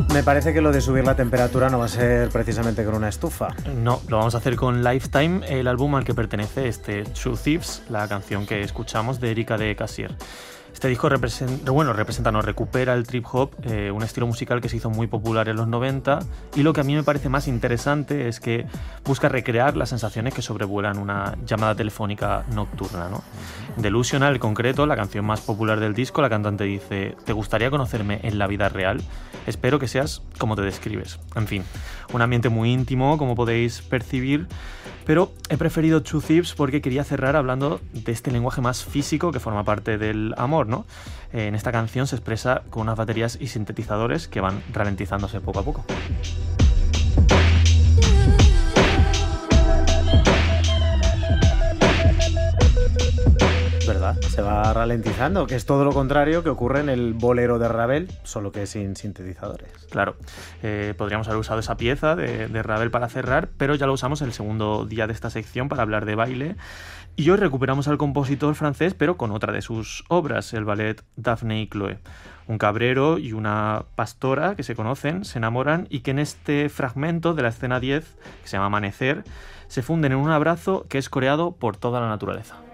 Me parece que lo de subir la temperatura no va a ser precisamente con una estufa. No, lo vamos a hacer con Lifetime, el álbum al que pertenece este True Thieves, la canción que escuchamos de Erika de Casier. Este disco recupera el trip hop, un estilo musical que se hizo muy popular en los 90, y lo que a mí me parece más interesante es que busca recrear las sensaciones que sobrevuelan una llamada telefónica nocturna, ¿no? Delusional, en concreto, la canción más popular del disco, la cantante dice: ¿te gustaría conocerme en la vida real? Espero que seas como te describes. En fin, un ambiente muy íntimo, como podéis percibir, pero he preferido True Thieves porque quería cerrar hablando de este lenguaje más físico que forma parte del amor, ¿no? En esta canción se expresa con unas baterías y sintetizadores que van ralentizándose poco a poco. ¿Verdad? Se va ralentizando, que es todo lo contrario que ocurre en el bolero de Ravel, solo que sin sintetizadores. Claro, podríamos haber usado esa pieza de Ravel para cerrar, pero ya lo usamos el segundo día de esta sección para hablar de baile. Y hoy recuperamos al compositor francés, pero con otra de sus obras, el ballet Daphne y Chloé. Un cabrero y una pastora que se conocen, se enamoran y que en este fragmento de la escena 10, que se llama Amanecer, se funden en un abrazo que es coreado por toda la naturaleza.